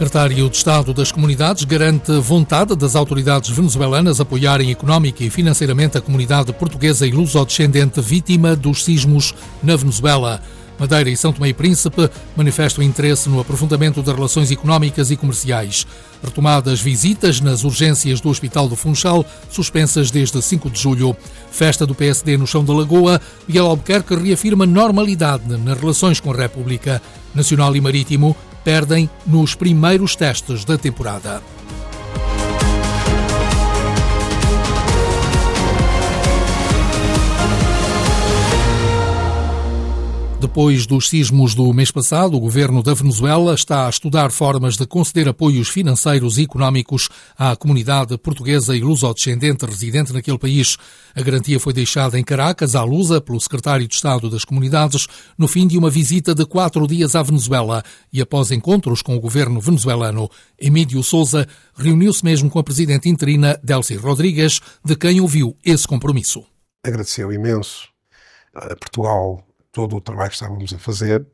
secretário de Estado das Comunidades garante a vontade das autoridades venezuelanas apoiarem económica e financeiramente a comunidade portuguesa e luso-descendente vítima dos sismos na Venezuela. Madeira e São Tomé e Príncipe manifestam interesse no aprofundamento das relações económicas e comerciais. Retomadas visitas nas urgências do Hospital do Funchal, suspensas desde 5 de julho. Festa do PSD no Chão da Lagoa, Miguel Albuquerque reafirma normalidade nas relações com a República. Nacional e Marítimo perdem nos primeiros testes da temporada. Depois dos sismos do mês passado, o governo da Venezuela está a estudar formas de conceder apoios financeiros e económicos à comunidade portuguesa e luso-descendente residente naquele país. A garantia foi deixada em Caracas, à Lusa, pelo secretário de Estado das Comunidades, no fim de uma visita de 4 dias à Venezuela e após encontros com o governo venezuelano. Emílio Sousa reuniu-se mesmo com a presidente interina, Delcy Rodrigues, de quem ouviu esse compromisso. Agradeceu imenso a Portugal todo o trabalho que estávamos a fazer,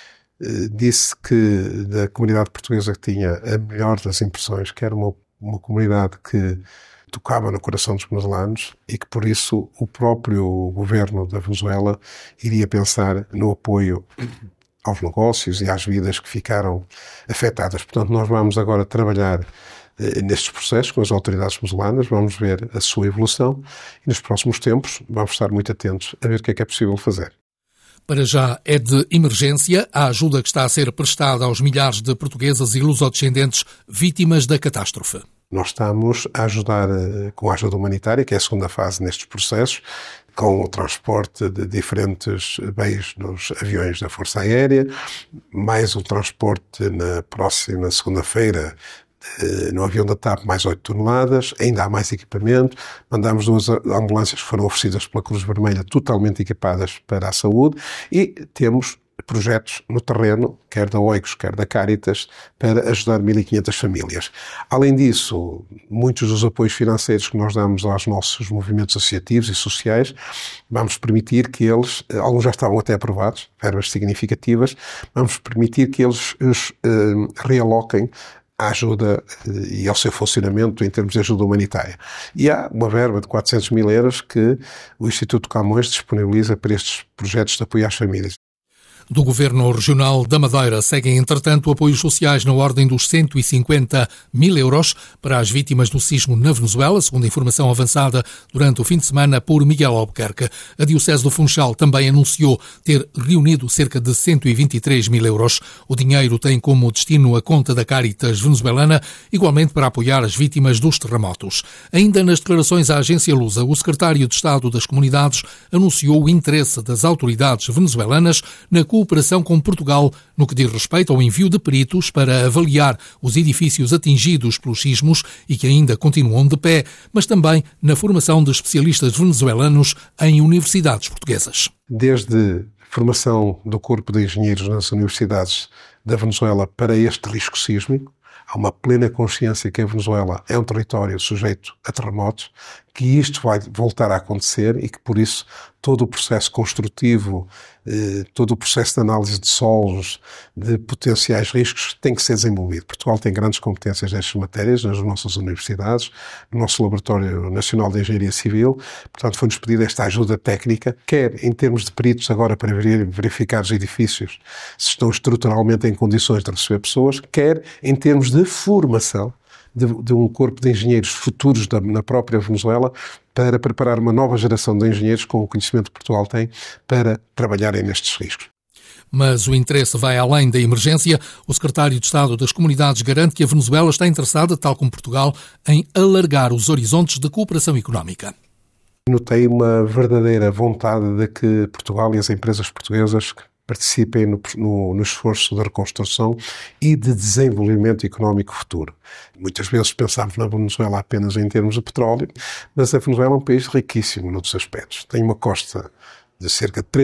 disse que da comunidade portuguesa que tinha a melhor das impressões, que era uma comunidade que tocava no coração dos venezuelanos e que por isso o próprio governo da Venezuela iria pensar no apoio aos negócios e às vidas que ficaram afetadas. Portanto, nós vamos agora trabalhar nestes processos com as autoridades venezuelanas, vamos ver a sua evolução e nos próximos tempos vamos estar muito atentos a ver o que é possível fazer. Para já é de emergência a ajuda que está a ser prestada aos milhares de portuguesas e luso-descendentes vítimas da catástrofe. Nós estamos a ajudar com a ajuda humanitária, que é a segunda fase nestes processos, com o transporte de diferentes bens nos aviões da Força Aérea, mais o transporte na próxima segunda-feira no avião da TAP mais 8 toneladas, ainda há mais equipamento. Mandamos 2 ambulâncias que foram oferecidas pela Cruz Vermelha totalmente equipadas para a saúde e temos projetos no terreno, quer da OICOS, quer da Caritas, para ajudar 1.500 famílias. Além disso, muitos dos apoios financeiros que nós damos aos nossos movimentos associativos e sociais, vamos permitir que eles, alguns já estavam até aprovados, verbas significativas, vamos permitir que eles realoquem à ajuda e ao seu funcionamento em termos de ajuda humanitária. E há uma verba de 400 mil euros que o Instituto Camões disponibiliza para estes projetos de apoio às famílias. Do Governo Regional da Madeira seguem, entretanto, apoios sociais na ordem dos 150 mil euros para as vítimas do sismo na Venezuela, segundo a informação avançada durante o fim de semana por Miguel Albuquerque. A Diocese do Funchal também anunciou ter reunido cerca de 123 mil euros. O dinheiro tem como destino a conta da Caritas venezuelana, igualmente para apoiar as vítimas dos terremotos. Ainda nas declarações à agência Lusa, o secretário de Estado das Comunidades anunciou o interesse das autoridades venezuelanas na cooperação com Portugal no que diz respeito ao envio de peritos para avaliar os edifícios atingidos pelos sismos e que ainda continuam de pé, mas também na formação de especialistas venezuelanos em universidades portuguesas. Desde formação do corpo de engenheiros nas universidades da Venezuela para este risco sísmico, há uma plena consciência que a Venezuela é um território sujeito a terremotos, que isto vai voltar a acontecer e que, por isso, todo o processo construtivo, todo o processo de análise de solos, de potenciais riscos, tem que ser desenvolvido. Portugal tem grandes competências nestas matérias, nas nossas universidades, no nosso Laboratório Nacional de Engenharia Civil. Portanto, foi-nos pedida esta ajuda técnica, quer em termos de peritos agora para verificar os edifícios se estão estruturalmente em condições de receber pessoas, quer em termos de formação de um corpo de engenheiros futuros na própria Venezuela para preparar uma nova geração de engenheiros com o conhecimento que Portugal tem para trabalharem nestes riscos. Mas o interesse vai além da emergência. O secretário de Estado das Comunidades garante que a Venezuela está interessada, tal como Portugal, em alargar os horizontes de cooperação económica. Notei uma verdadeira vontade de que Portugal e as empresas portuguesas participem no esforço de reconstrução e de desenvolvimento económico futuro. Muitas vezes pensamos na Venezuela apenas em termos de petróleo, mas a Venezuela é um país riquíssimo noutros aspectos. Tem uma costa de cerca de